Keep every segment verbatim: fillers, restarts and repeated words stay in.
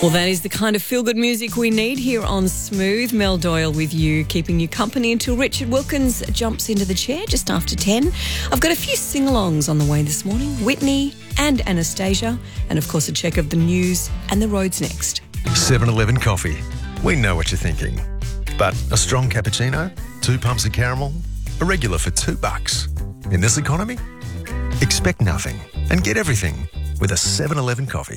Well, that is the kind of feel-good music we need here on Smooth. Mel Doyle with you, keeping you company until Richard Wilkins jumps into the chair just after ten. I've got a few sing-alongs on the way this morning. Whitney and Anastasia, and of course a check of the news and the roads next. seven eleven coffee. We know what you're thinking. But a strong cappuccino, two pumps of caramel, a regular for two bucks. In this economy, expect nothing and get everything with a seven eleven coffee.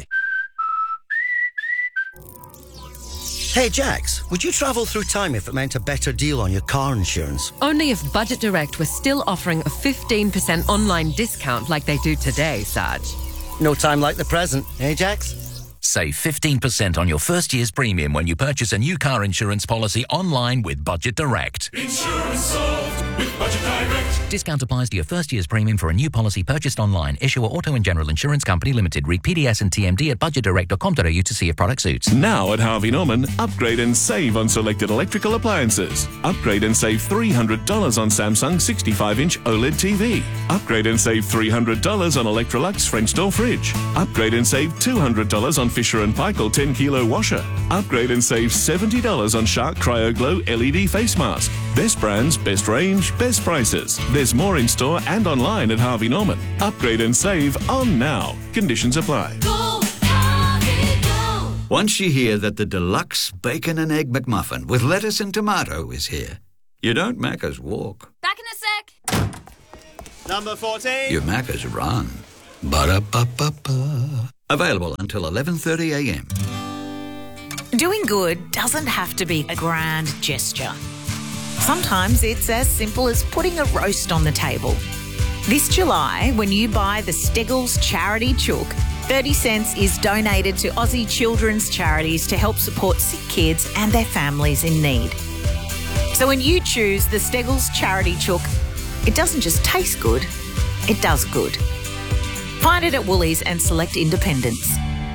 Hey Jax, would you travel through time if it meant a better deal on your car insurance? Only if Budget Direct was still offering a fifteen percent online discount like they do today, Saj. No time like the present, eh Jax? Save fifteen percent on your first year's premium when you purchase a new car insurance policy online with Budget Direct. Insurance solved with Budget Direct. Discount applies to your first year's premium for a new policy purchased online. Issuer Auto and General Insurance Company Limited. Read P D S and T M D at budget direct dot com dot a u to see if product suits. Now at Harvey Norman, upgrade and save on selected electrical appliances. Upgrade and save three hundred dollars on Samsung sixty-five inch OLED T V. Upgrade and save three hundred dollars on Electrolux French door fridge. Upgrade and save two hundred dollars on Fisher and Paykel ten kilo washer. Upgrade and save seventy dollars on Shark Cryo Glow L E D face mask. Best brands, best range, best prices. There's more in store and online at Harvey Norman. Upgrade and save on now. Conditions apply. Go, Harvey, go. Once you hear that the deluxe bacon and egg McMuffin with lettuce and tomato is here, you don't Macca's walk. Back in a sec. Number fourteen. You Macca's run. Ba-da-ba-ba-ba. Available until eleven thirty a m. Doing good doesn't have to be a grand gesture. Sometimes it's as simple as putting a roast on the table. This July, when you buy the Steggles Charity Chook, thirty cents is donated to Aussie children's charities to help support sick kids and their families in need. So when you choose the Steggles Charity Chook, it doesn't just taste good, it does good. Find it at Woolies and select independents.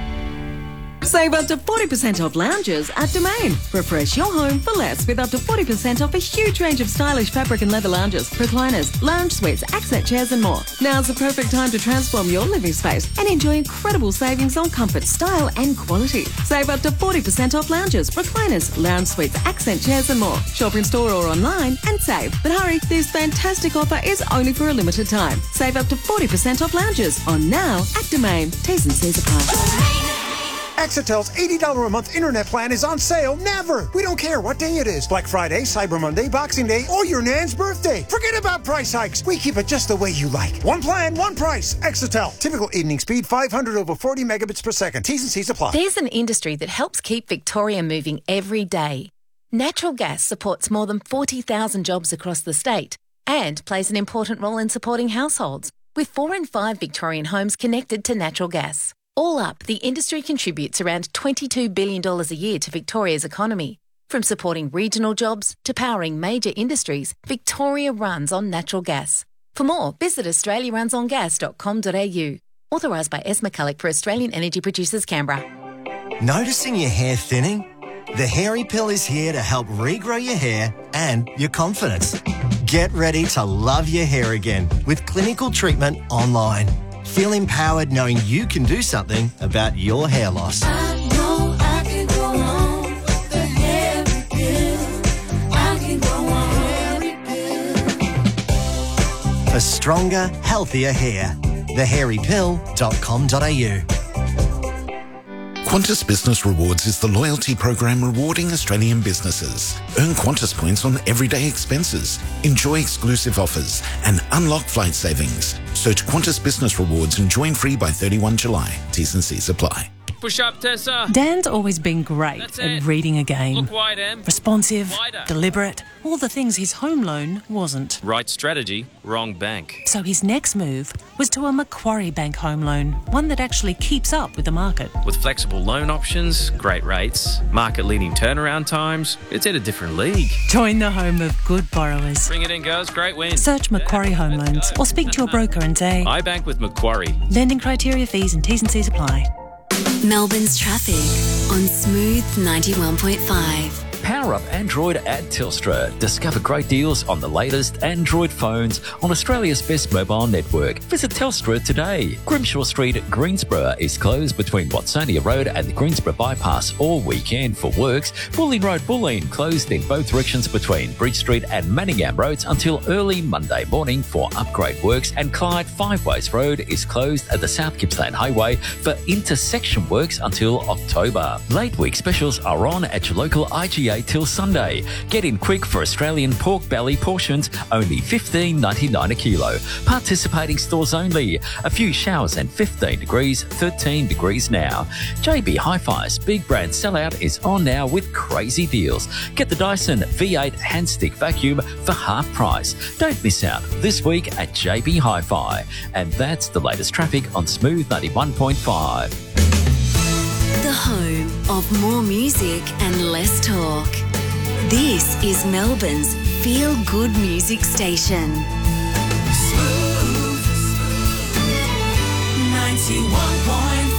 Save up to forty percent off lounges at Domain. Refresh your home for less with up to forty percent off a huge range of stylish fabric and leather lounges, recliners, lounge suites, accent chairs and more. Now's the perfect time to transform your living space and enjoy incredible savings on comfort, style and quality. Save up to forty percent off lounges, recliners, lounge suites, accent chairs and more. Shop in store or online and save. But hurry, this fantastic offer is only for a limited time. Save up to forty percent off lounges on now at Domain. T's and C's apply. Exitel's eighty dollars a month internet plan is on sale never. We don't care what day it is. Black Friday, Cyber Monday, Boxing Day, or your nan's birthday. Forget about price hikes. We keep it just the way you like. One plan, one price. Exitel. Typical evening speed, five hundred over forty megabits per second. T's and C's apply. There's an industry that helps keep Victoria moving every day. Natural gas supports more than forty thousand jobs across the state and plays an important role in supporting households, with four in five Victorian homes connected to natural gas. All up, the industry contributes around twenty-two billion dollars a year to Victoria's economy. From supporting regional jobs to powering major industries, Victoria runs on natural gas. For more, visit australia runs on gas dot com dot a u. Authorised by S. McCulloch for Australian Energy Producers, Canberra. Noticing your hair thinning? The Hairy Pill is here to help regrow your hair and your confidence. Get ready to love your hair again with clinical treatment online. Feel empowered knowing you can do something about your hair loss. I know I can go on with the Hairy Pill. I can go on Hairy Pill. For stronger, healthier hair. the hairy pill dot com dot a u. Qantas Business Rewards is the loyalty program rewarding Australian businesses. Earn Qantas points on everyday expenses, enjoy exclusive offers, and unlock flight savings. Search Qantas Business Rewards and join free by thirty-first of July. T's and C's apply. Push up, Tessa. Dan's always been great That's at it. reading a game. Look wide, Em. Responsive, Wider. deliberate, all the things his home loan wasn't. Right strategy, wrong bank. So his next move was to a Macquarie Bank home loan, one that actually keeps up with the market. With flexible loan options, great rates, market-leading turnaround times, it's in a different league. Join the home of good borrowers. Bring it in, girls. Great win. Search Macquarie Home Loans or speak to your broker and say, I bank with Macquarie. lending criteria, fees and T's and C's apply. Melbourne's traffic on Smooth ninety-one point five. Power up Android at Telstra. Discover great deals on the latest Android phones on Australia's best mobile network. Visit Telstra today. Grimshaw Street, Greensborough is closed between Watsonia Road and the Greensborough Bypass all weekend for works. Bulleen Road, Bulleen closed in both directions between Bridge Street and Manningham Roads until early Monday morning for upgrade works. And Clyde Five Ways Road is closed at the South Gippsland Highway for intersection works until October. Late week specials are on at your local I G A till Sunday. Get in quick for Australian pork belly portions, only fifteen ninety-nine a kilo. Participating stores only. A few showers and fifteen degrees, thirteen degrees now. J B Hi-Fi's big brand sellout is on now with crazy deals. Get the Dyson V eight hand stick vacuum for half price. Don't miss out this week at J B Hi-Fi. And that's the latest traffic on Smooth ninety-one point five. The home of more music and less talk. This is Melbourne's feel-good music station. Smooth ninety-one point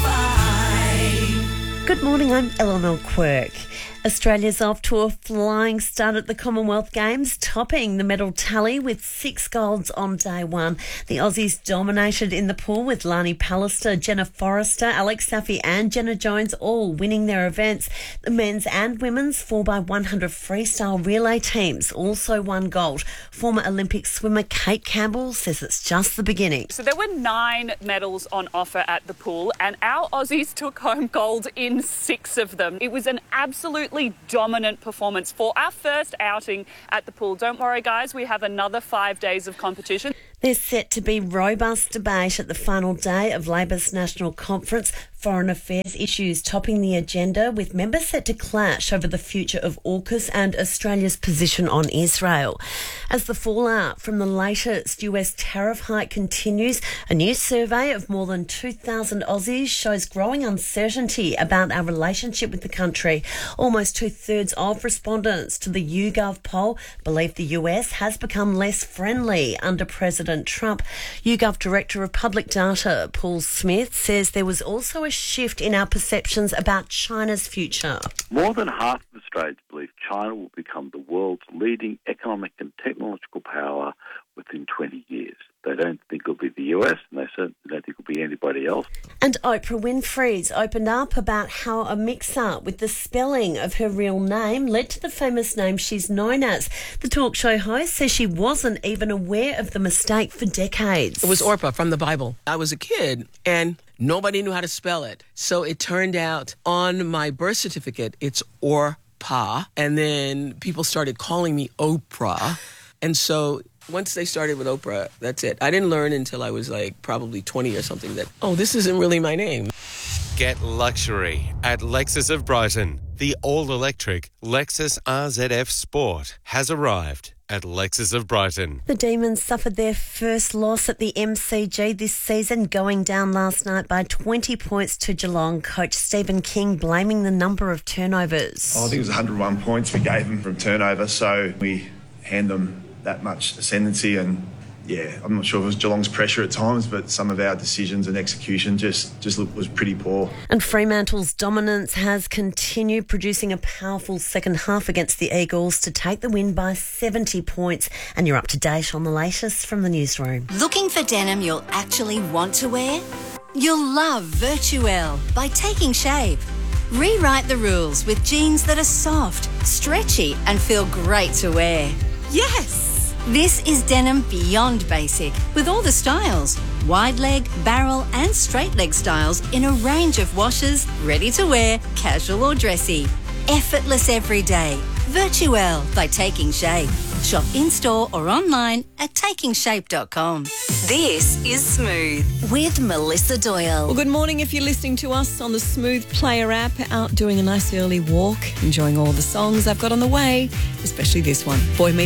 five. Good morning, I'm Eleanor Quirk. Australia's off to a flying start at the Commonwealth Games, topping the medal tally with six golds on day one. The Aussies dominated in the pool with Lani Pallister, Jenna Forrester, Alex Saffie and Jenna Jones all winning their events. The men's and women's four by one hundred freestyle relay teams also won gold. Former Olympic swimmer Kate Campbell says it's just the beginning. So there were nine medals on offer at the pool and our Aussies took home gold in six of them. It was an absolute dominant performance for our first outing at the pool. Don't worry, guys, we have another five days of competition. There's set to be robust debate at the final day of Labor's National Conference. Foreign affairs issues topping the agenda, with members set to clash over the future of AUKUS and Australia's position on Israel. As the fallout from the latest U S tariff hike continues, a new survey of more than two thousand Aussies shows growing uncertainty about our relationship with the country. Almost two-thirds of respondents to the YouGov poll believe the U S has become less friendly under President Trump. YouGov Director of Public Data, Paul Smith, says there was also a shift in our perceptions about China's future. More than half of Australians believe China will become the world's leading economic and technological power within twenty years. They don't think it'll be the U S, and they certainly don't think it'll be anybody else. And Oprah Winfrey's opened up about how a mix-up with the spelling of her real name led to the famous name she's known as. The talk show host says she wasn't even aware of the mistake for decades. It was Orpah from the Bible. I was a kid, and nobody knew how to spell it. So it turned out on my birth certificate, it's Orpah, and then people started calling me Oprah. And so once they started with Oprah, that's it. I didn't learn until I was like probably twenty or something that, oh, this isn't really my name. Get luxury at Lexus of Brighton. The all-electric Lexus R Z F Sport has arrived at Lexus of Brighton. The Demons suffered their first loss at the M C G this season, going down last night by twenty points to Geelong. Coach Stephen King blaming the number of turnovers. Oh, I think it was one hundred one points we gave them from turnover, so we hand them that much ascendancy, and yeah, I'm not sure if it was Geelong's pressure at times, but some of our decisions and execution just, just was pretty poor. And Fremantle's dominance has continued, producing a powerful second half against the Eagles to take the win by seventy points. And you're up to date on the latest from the newsroom. Looking for denim you'll actually want to wear? You'll love Virtuelle by Taking Shape. Rewrite the rules with jeans that are soft, stretchy, and feel great to wear. Yes! This is denim beyond basic, with all the styles. Wide leg, barrel and straight leg styles in a range of washes, ready to wear, casual or dressy. Effortless every day. Virtuelle by Taking Shape. Shop in-store or online at taking shape dot com. This is Smooth with Melissa Doyle. Well, good morning if you're listening to us on the Smooth Player app, out doing a nice early walk, enjoying all the songs I've got on the way, especially this one, Boy Meets